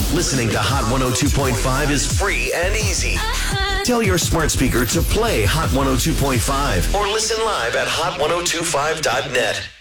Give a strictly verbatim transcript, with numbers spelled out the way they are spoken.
Listening to Hot one oh two point five is free and easy. Tell your smart speaker to play Hot one oh two point five or listen live at hot ten twenty-five dot net.